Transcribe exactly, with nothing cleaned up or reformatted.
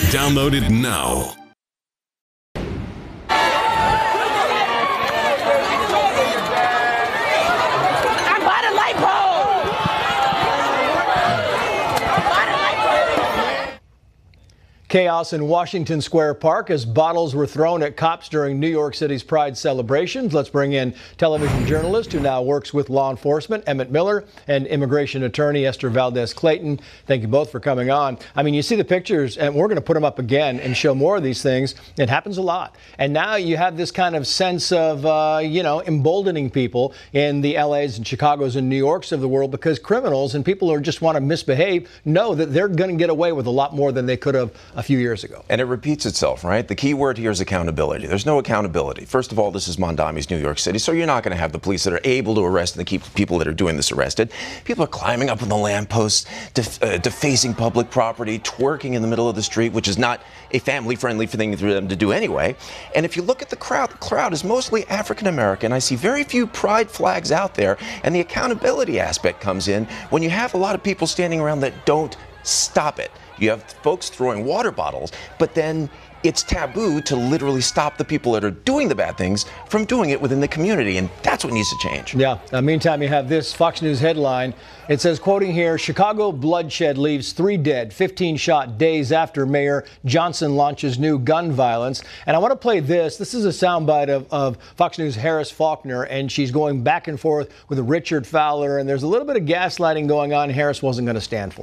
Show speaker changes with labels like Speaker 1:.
Speaker 1: Download it now.
Speaker 2: I'm by the light pole. I'm by the light pole.
Speaker 3: Chaos in Washington Square Park as bottles were thrown at cops during New York City's Pride celebrations. Let's bring in television journalist who now works with law enforcement, Emmett Miller, and immigration attorney Esther Valdez-Clayton. Thank you both for coming on. I mean, you see the pictures, and we're going to put them up again and show more of these things. It happens a lot. And now you have this kind of sense of, uh, you know, emboldening people in the L A's and Chicago's and New York's of the world, because criminals and people who just want to misbehave know that they're going to get away with a lot more than they could have a few years ago.
Speaker 4: And it repeats itself, right? The key word here is accountability. There's no accountability. First of all, this is Mondami's New York City, so you're not going to have the police that are able to arrest and keep people that are doing this arrested. People are climbing up on the lampposts, def uh, defacing public property, twerking in the middle of the street, which is not a family-friendly thing for them to do anyway. And if you look at the crowd, the crowd is mostly African-American. I see very few pride flags out there, and the accountability aspect comes in when you have a lot of people standing around that don't stop it. You have folks throwing water bottles, but then it's taboo to literally stop the people that are doing the bad things from doing it within the community, and that's what needs to change.
Speaker 3: Yeah. Uh, meantime, you have this Fox News headline. It says, quoting here, Chicago bloodshed leaves three dead, fifteen shot days after Mayor Johnson launches new gun violence. And I want to play this. This is a soundbite of, of Fox News' Harris Faulkner, and she's going back and forth with Richard Fowler, and there's a little bit of gaslighting going on Harris wasn't going to stand for.